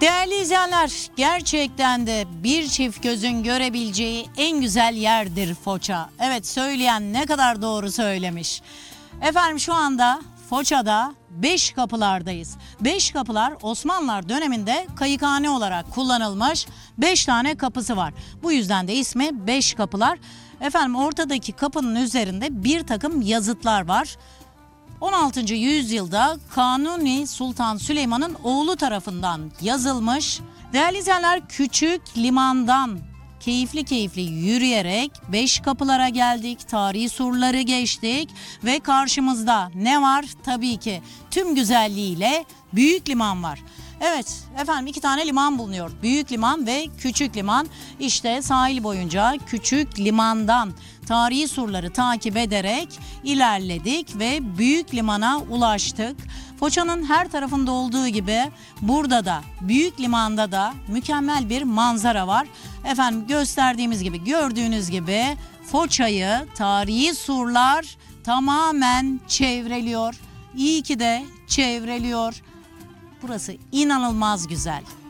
Değerli izleyenler, gerçekten de bir çift gözün görebileceği en güzel yerdir Foça. Evet, söyleyen ne kadar doğru söylemiş. Efendim şu anda Foça'da Beşkapılar'dayız. Beşkapılar Osmanlılar döneminde kayıkhane olarak kullanılmış 5 tane kapısı var. Bu yüzden de ismi Beşkapılar. Efendim ortadaki kapının üzerinde bir takım yazıtlar var. 16. yüzyılda Kanuni Sultan Süleyman'ın oğlu tarafından yazılmış. Değerli izleyenler, küçük limandan keyifli yürüyerek Beşkapılar'a geldik. Tarihi surları geçtik ve karşımızda ne var? Tabii ki tüm güzelliğiyle Büyük Liman var. Evet efendim, 2 tane liman bulunuyor. Büyük Liman ve Küçük Liman. İşte sahil boyunca Küçük Liman'dan tarihi surları takip ederek ilerledik ve Büyük Liman'a ulaştık. Foça'nın her tarafında olduğu gibi burada da Büyük Liman'da da mükemmel bir manzara var. Efendim gösterdiğimiz gibi, gördüğünüz gibi Foça'yı tarihi surlar tamamen çevreliyor. İyi ki de çevreliyor. Burası inanılmaz güzel.